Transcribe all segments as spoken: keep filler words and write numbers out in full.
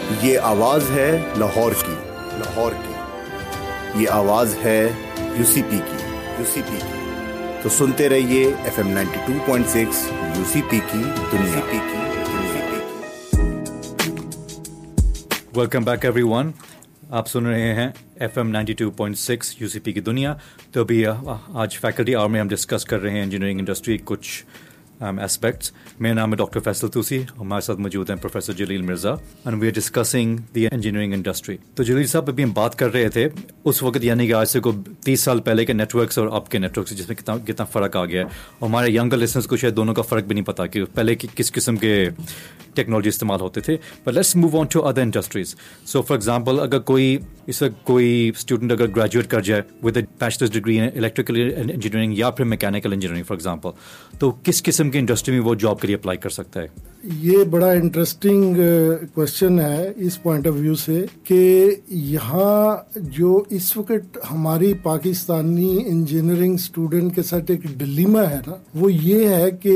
یہ آواز ہے لاہور کی، لاہور کی، یہ آواز ہے یو سی پی کی، یو سی پی کی۔ تو سنتے رہیے F M ninety two point six you سی پی کی دنیا کی۔ ویلکم بیک ایوری ون، آپ سن رہے ہیں F M ninety two point six you سی پی کی دنیا۔ تو ابھی آج فیکلٹی آور میں ہم ڈسکس کر رہے ہیں انجینئرنگ انڈسٹری کچھ اسپیکٹس۔ میرا نام ہے ڈاکٹر فیصل توسی، ہمارے ساتھ موجود ہیں professor Jalil Mirza, and we are discussing the engineering industry. تو جلیل صاحب، ابھی ہم بات کر رہے تھے اس وقت، یعنی کہ آج سے کوئی تیس سال پہلے کے نیٹ ورکس اور اب کے نیٹ ورکس، جس میں کتنا کتنا فرق آ گیا ہے، اور ہمارے ینگر لسنرس کو شاید دونوں کا فرق بھی نہیں پتا کہ پہلے کس قسم کے ٹیکنالوجی استعمال ہوتے تھے۔ But let's move on to other industries. So for example, اگر کوئی اس وقت کوئی اسٹوڈنٹ اگر گریجویٹ کر جائے with a bachelor's degree in electrical engineering یا پھر میکینیکل انجینئرنگ فار ایگزامپل، تو کس قسم کی انڈسٹری میں وہ جاب کے لیے اپلائی کر سکتا ہے؟ یہ بڑا انٹرسٹنگ کوشچن ہے اس پوائنٹ آف ویو سے کہ یہاں جو اس وقت ہماری پاکستانی انجینئرنگ اسٹوڈنٹ کے ساتھ ایک ڈلیما ہے نا، وہ یہ ہے کہ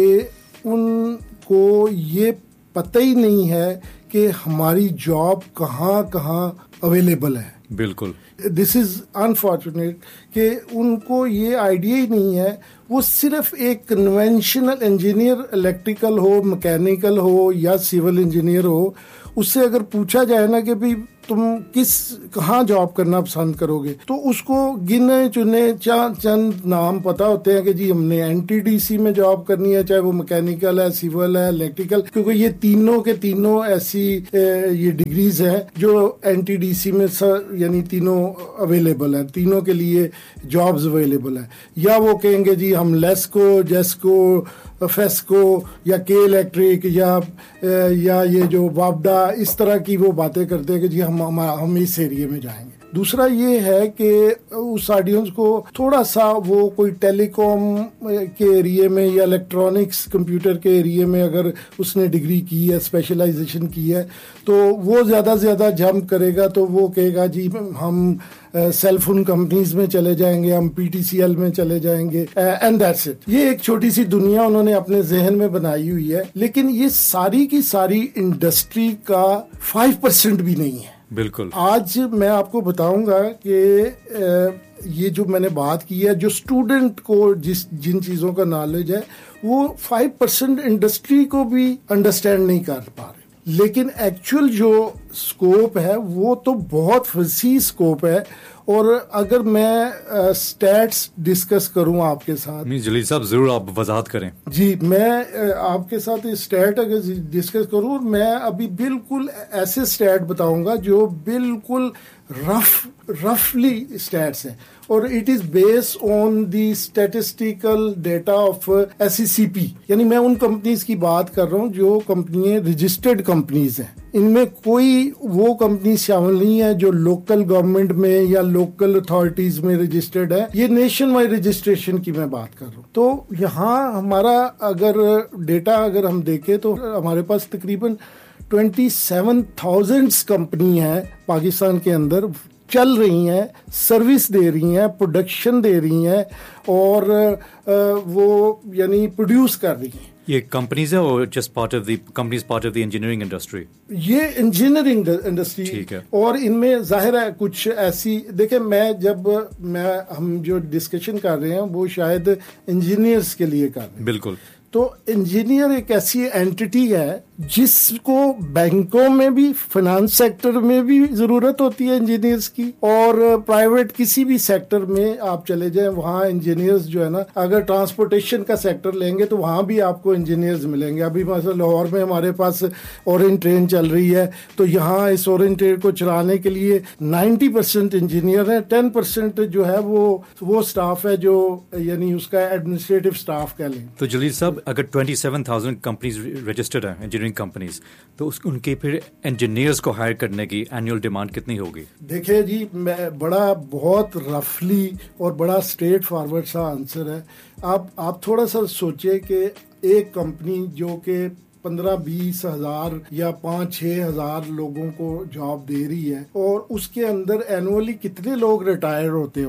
ان کو یہ پتہ ہی نہیں ہے کہ ہماری جاب کہاں کہاں اویلیبل ہے۔ بالکل، دس از انفارچونیٹ کہ ان کو یہ آئیڈیا ہی نہیں ہے۔ وہ صرف ایک کنونشنل انجینئر، الیکٹریکل ہو، میکینیکل ہو یا سول انجینئر ہو، اس سے اگر پوچھا جائے نا کہ بھئی تم کس کہاں جاب کرنا پسند کرو گے، تو اس کو گنے چنے چند چند نام پتا ہوتے ہیں کہ جی ہم نے این ٹی ڈی سی میں جاب کرنی ہے، چاہے وہ میکینیکل ہے، سیول ہے، الیکٹریکل، کیونکہ یہ تینوں کے تینوں ایسی یہ ڈگریز ہیں جو این ٹی ڈی سی میں یعنی تینوں اویلیبل ہیں، تینوں کے لیے جابز اویلیبل ہیں۔ یا وہ کہیں گے جی ہم لیسکو، جیسکو، فیسکو یا کے الیکٹرک یا یا یہ جو وابڈا، اس طرح کی وہ باتیں کرتے ہیں کہ جی ہم ہم اس ایریے میں جائیں گے۔ دوسرا یہ ہے کہ اس آڈینس کو تھوڑا سا وہ کوئی ٹیلی کام کے ایریے میں یا الیکٹرانکس کمپیوٹر کے ایریے میں اگر اس نے ڈگری کی ہے، اسپیشلائزیشن کی ہے، تو وہ زیادہ سے زیادہ جمپ کرے گا، تو وہ کہے گا جی ہم سیل فون کمپنیز میں چلے جائیں گے، ہم پی ٹی سی ایل میں چلے جائیں گے، اینڈ دیٹس اٹ۔ یہ ایک چھوٹی سی دنیا انہوں نے اپنے ذہن میں بنائی ہوئی ہے، لیکن یہ ساری کی ساری انڈسٹری کا فائیو پرسینٹ بھی نہیں ہے۔ بالکل، آج میں آپ کو بتاؤں گا کہ یہ جو میں نے بات کی ہے، جو اسٹوڈنٹ کو جس جن چیزوں کا نالج ہے، وہ فائیو پرسینٹ انڈسٹری کو بھی انڈرسٹینڈ نہیں کر پا رہے، لیکن ایکچوئل جو اسکوپ ہے وہ تو بہت وسیع اسکوپ ہے۔ اور اگر میں اسٹیٹس ڈسکس کروں آپ کے ساتھ، جلیل صاحب ضرور آپ وضاحت کریں۔ جی، میں آپ کے ساتھ اسٹیٹ اگر ڈسکس کروں، میں ابھی بالکل ایسے اسٹیٹ بتاؤں گا جو بالکل رف رفلی اسٹیٹس ہیں، اور it is base on the statistical data of S E سی پی، یعنی میں ان کمپنیز کی بات کر رہا ہوں جو کمپنیاں رجسٹرڈ کمپنیز ہیں۔ ان میں کوئی وہ کمپنی شامل نہیں ہے جو لوکل گورنمنٹ میں یا لوکل اتھارٹیز میں رجسٹرڈ ہے، یہ نیشن وائڈ رجسٹریشن کی میں بات کر رہا ہوں۔ تو یہاں ہمارا اگر ڈیٹا اگر ہم دیکھیں تو ہمارے پاس تقریباً ٹوینٹی سیون تھاؤزینڈ کمپنی ہیں پاکستان کے اندر، چل رہی ہیں، سروس دے رہی ہیں، پروڈکشن دے رہی ہیں، اور وہ یعنی پروڈیوس کر رہی ہیں۔ یہ کمپنیز ہے اور just part of the companies part of the engineering industry? یہ انجینئرنگ انڈسٹری، ٹھیک ہے، اور ان میں ظاہر ہے کچھ ایسی، دیکھیں میں جب میں ہم جو ڈسکشن کر رہے ہیں وہ شاید انجینئرز کے لیے کر رہے ہیں۔ بالکل، تو انجینئر ایک ایسی اینٹی ہے جس کو بینکوں میں بھی، فائنانس سیکٹر میں بھی ضرورت ہوتی ہے انجینئرز کی، اور پرائیویٹ کسی بھی سیکٹر میں آپ چلے جائیں وہاں انجینئرز جو ہے نا، اگر ٹرانسپورٹیشن کا سیکٹر لیں گے تو وہاں بھی آپ کو انجینئرز ملیں گے۔ ابھی مثلا لاہور میں ہمارے پاس اورینج ٹرین چل رہی ہے، تو یہاں اس اورینج ٹرین کو چلانے کے لیے نائنٹی پرسینٹ انجینئر ہیں، ٹین پرسینٹ جو ہے وہ وہ اسٹاف ہے جو یعنی اس کا ایڈمنسٹریٹو اسٹاف کہہ لیں۔ تو جلیل صاحب، اگر twenty seven thousand companies registered ہیں انجینئرنگ کمپنیز، تو اس ان کے پھر انجینئرز کو ہائر کرنے کی اینوئل ڈیمانڈ کتنی ہوگی؟ دیکھیں جی، میں بڑا بہت رفلی اور بڑا اسٹریٹ فارورڈ سا آنسر ہے۔ آپ آپ تھوڑا سا سوچیں کہ ایک کمپنی جو کہ پندرہ بیس ہزار یا پانچ چھ ہزار لوگوں کو جاب دے رہی ہے، اور اس کے اندر اینولی کتنے لوگ ریٹائر ہوتے ہوں گے؟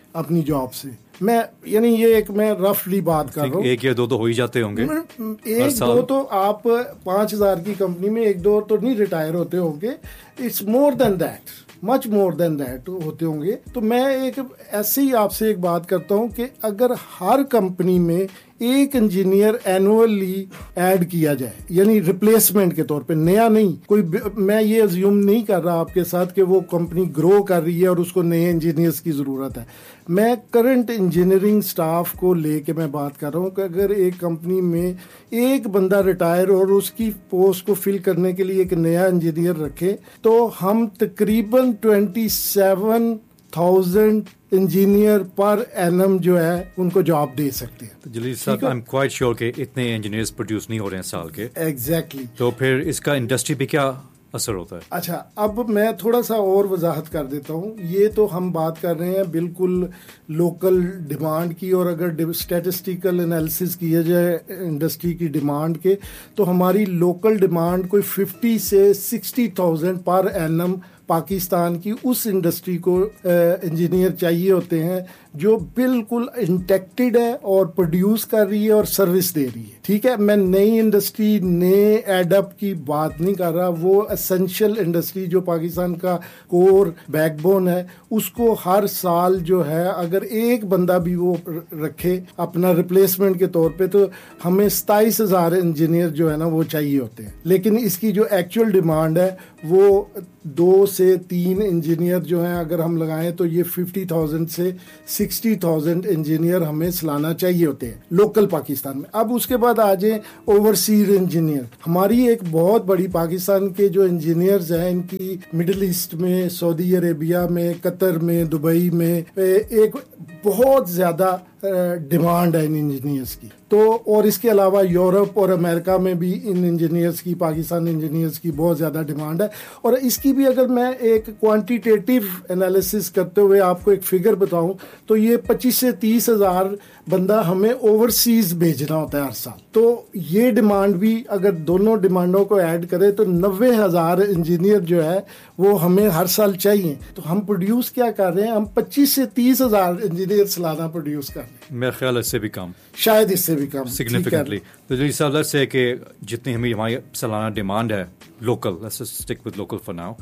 اپنی جاب سے. میں یعنی یہ ایک میں رفلی بات کر رہا ہوں, ایک یا دو تو ہو ہی جاتے ہوں گے, ایک دو تو آپ پانچ ہزار کی کمپنی میں ایک دو تو نہیں ریٹائر ہوتے ہوں گے, it's more then that, much more then that ہوتے ہوں گے. تو میں ایک ایسے ہی آپ سے ایک بات کرتا ہوں کہ اگر ہر کمپنی میں ایک انجینئر اینولی ایڈ کیا جائے, یعنی ریپلیسمنٹ کے طور پہ, نیا نہیں کوئی, میں یہ ازیوم نہیں کر رہا آپ کے ساتھ کہ وہ کمپنی گرو کر رہی ہے اور اس کو نئے انجینئرس کی ضرورت ہے, میں کرنٹ انجینئرنگ سٹاف کو لے کے میں بات کر رہا ہوں کہ اگر ایک کمپنی میں ایک بندہ ریٹائر اور اس کی پوسٹ کو فل کرنے کے لیے ایک نیا انجینئر رکھے تو ہم تقریباً twenty seven thousand engineer per annum جو ہے ان کو جاب دے سکتے ہیں. جلیل صاحب, آئی ایم کوائٹ شیور کہ اتنے انجینئرز پروڈیوس نہیں ہو رہے ہیں سال کے. ایگزیکٹلی. تو پھر اس کا انڈسٹری پہ کیا اثر ہوتا ہے؟ اچھا, اب میں تھوڑا سا اور وضاحت کر دیتا ہوں. یہ تو ہم بات کر رہے ہیں بالکل لوکل ڈیمانڈ کی, اور اگر اسٹیٹسٹیکل انالیسس کیا جائے انڈسٹری کی ڈیمانڈ کے تو ہماری لوکل ڈیمانڈ کوئی ففٹی سے sixty thousand per annum Pakistan کی اس انڈسٹری کو انجینئر چاہیے ہوتے ہیں جو بالکل انٹیکٹڈ ہے اور پروڈیوس کر رہی ہے اور سروس دے رہی ہے. ٹھیک ہے, میں نئی انڈسٹری نئے ایڈ اپ کی بات نہیں کر رہا. وہ اسینشل انڈسٹری جو پاکستان کا کور بیک بون ہے, اس کو ہر سال جو ہے اگر ایک بندہ بھی وہ رکھے اپنا ریپلیسمنٹ کے طور پہ تو ہمیں ستائیس ہزار انجینئر جو ہے نا وہ چاہیے ہوتے ہیں. لیکن اس کی جو ایکچوئل ڈیمانڈ ہے وہ دو سے تین انجینئر جو ہیں اگر ہم لگائیں تو یہ ففٹی تھاؤزینڈ سے سکسٹی تھاؤزینڈ انجینئر ہمیں سالانہ چاہیے ہوتے ہیں لوکل پاکستان میں. اب اس کے بعد آ جائیں اوورسیز انجینئر. ہماری ایک بہت بڑی پاکستان کے جو انجینئرز ہیں ان کی مڈل ایسٹ میں, سعودی عربیہ میں, قطر میں, دبئی میں ایک بہت زیادہ ڈیمانڈ ہے ان انجینئرس کی. تو اور اس کے علاوہ یورپ اور امریکہ میں بھی ان انجینئرس کی, پاکستان انجینئرس کی بہت زیادہ ڈیمانڈ ہے. اور اس کی بھی اگر میں ایک کوانٹیٹیٹیو انالیسس کرتے ہوئے آپ کو ایک فگر بتاؤں تو یہ پچیس سے تیس ہزار بندہ ہمیں اوورسیز بھیجنا ہوتا ہے ہر سال. تو یہ ڈیمانڈ بھی اگر دونوں ڈیمانڈوں کو ایڈ کرے تو نوے ہزار انجینئر جو ہے وہ ہمیں ہر سال چاہیے. تو ہم پروڈیوس کیا کر رہے ہیں, ہم پچیس سے تیس ہزار انجینئر سالانہ پروڈیوس کر رہے ہیں. میرا خیال ہے اس سے بھی کم, شاید اس سے بھی کم سگنیفیکنٹلی. تو جی صاحب سے کہ جتنی ہمیں ہماری سالانہ ڈیمانڈ ہے local, let's stick with local for now,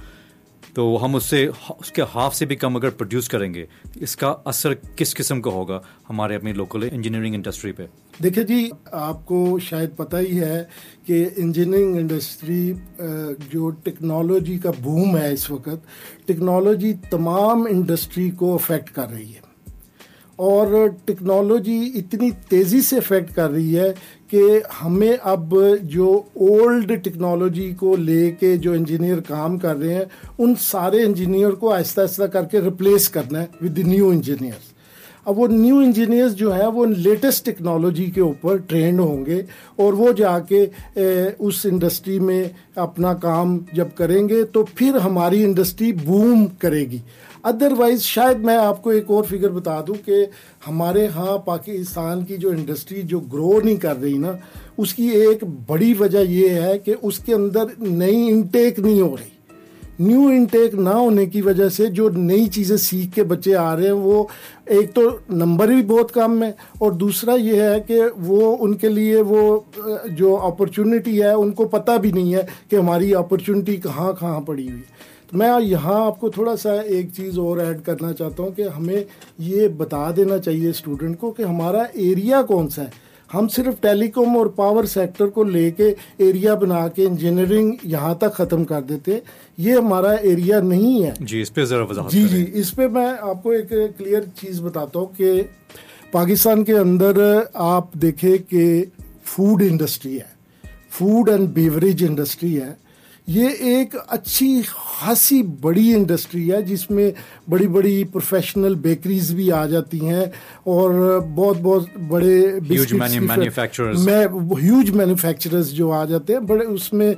تو ہم اس سے اس کے ہاف سے بھی کم اگر پروڈیوس کریں گے, اس کا اثر کس قسم کا ہوگا ہمارے اپنی لوکل انجینئرنگ انڈسٹری پہ؟ دیکھیں جی, آپ کو شاید پتہ ہی ہے کہ انجینئرنگ انڈسٹری جو ٹیکنالوجی کا بوم ہے اس وقت, ٹیکنالوجی تمام انڈسٹری کو افیکٹ کر رہی ہے. اور ٹیکنالوجی اتنی تیزی سے افیکٹ کر رہی ہے کہ ہمیں اب جو اولڈ ٹیکنالوجی کو لے کے جو انجینئر کام کر رہے ہیں ان سارے انجینئر کو آہستہ آہستہ کر کے ریپلیس کرنا ہے ود دی نیو انجینئرز. اب وہ نیو انجینئرز جو ہیں وہ لیٹسٹ ٹیکنالوجی کے اوپر ٹرینڈ ہوں گے اور وہ جا کے اس انڈسٹری میں اپنا کام جب کریں گے تو پھر ہماری انڈسٹری بوم کرے گی. ادروائز شاید میں آپ کو ایک اور فگر بتا دوں کہ ہمارے ہاں پاکستان کی جو انڈسٹری جو گرو نہیں کر رہی نا, اس کی ایک بڑی وجہ یہ ہے کہ اس کے اندر نئی انٹیک نہیں ہو رہی. نیو انٹیک نہ ہونے کی وجہ سے جو نئی چیزیں سیکھ کے بچے آ رہے ہیں وہ ایک تو نمبر بھی بہت کم ہے, اور دوسرا یہ ہے کہ وہ ان کے لیے وہ جو اپرچونٹی ہے ان کو پتہ بھی نہیں ہے کہ ہماری اپرچونٹی کہاں کہاں پڑی ہوئی. تو میں یہاں آپ کو تھوڑا سا ایک چیز اور ایڈ کرنا چاہتا ہوں کہ ہمیں یہ بتا دینا چاہیے اسٹوڈنٹ کو کہ ہمارا ایریا کون سا ہے. ہم صرف ٹیلی کام اور پاور سیکٹر کو لے کے ایریا بنا کے انجینئرنگ یہاں تک ختم کر دیتے, یہ ہمارا ایریا نہیں ہے. جی اس پہ ذرا وضاحت جی جی اس پہ میں آپ کو ایک کلیئر چیز بتاتا ہوں کہ پاکستان کے اندر آپ دیکھیں کہ فوڈ انڈسٹری ہے, فوڈ اینڈ بیوریج انڈسٹری ہے. یہ ایک اچھی خاصی بڑی انڈسٹری ہے جس میں بڑی بڑی پروفیشنل بیکریز بھی آ جاتی ہیں اور بہت بہت بڑے ہیوج مینوفیکچررز ہیوج مینوفیکچررز جو آ جاتے ہیں بڑے, اس میں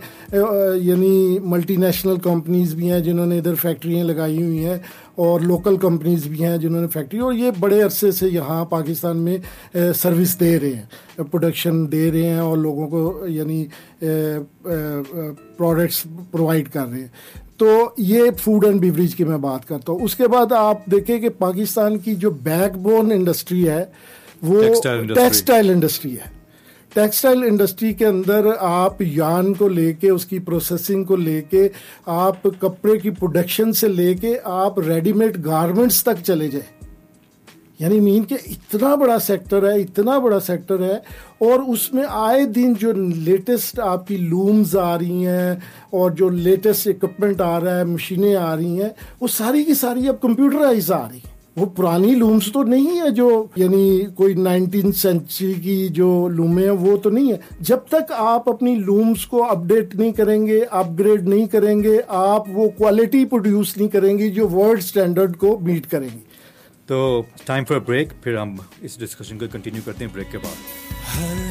یعنی ملٹی نیشنل کمپنیز بھی ہیں جنہوں نے ادھر فیکٹریاں لگائی ہوئی ہیں اور لوکل کمپنیز بھی ہیں جنہوں نے فیکٹری, اور یہ بڑے عرصے سے یہاں پاکستان میں سروس دے رہے ہیں, پروڈکشن دے رہے ہیں اور لوگوں کو یعنی پروڈکٹس پرووائڈ کر رہے ہیں. تو یہ فوڈ اینڈ بیوریج کی میں بات کرتا ہوں. اس کے بعد آپ دیکھیں کہ پاکستان کی جو بیک بون انڈسٹری ہے وہ ٹیکسٹائل انڈسٹری ہے. ٹیکسٹائل انڈسٹری کے اندر آپ یارن کو لے کے اس کی پروسیسنگ کو لے کے آپ کپڑے کی پروڈکشن سے لے کے آپ ریڈی میڈ گارمنٹس تک چلے جائیں. یعنی مین کہ اتنا بڑا سیکٹر ہے, اتنا بڑا سیکٹر ہے, اور اس میں آئے دن جو لیٹسٹ آپ کی لومز آ رہی ہیں اور جو لیٹسٹ اکوپمنٹ آ رہا ہے, مشینیں آ رہی ہیں, وہ ساری کی ساری اب کمپیوٹرائز آ رہی ہیں. وہ پرانی لومز تو نہیں ہے جو یعنی کوئی نائنٹین سینچری کی جو لومیں ہیں وہ تو نہیں ہے. جب تک آپ اپنی لومز کو اپ ڈیٹ نہیں کریں گے, اپ گریڈ نہیں کریں گے, آپ وہ کوالٹی پروڈیوس نہیں کریں گے جو ورلڈ اسٹینڈرڈ کو میٹ کریں گے. تو ٹائم فار بریک, پھر ہم اس ڈسکشن کو کنٹینیو کرتے ہیں بریک کے بعد.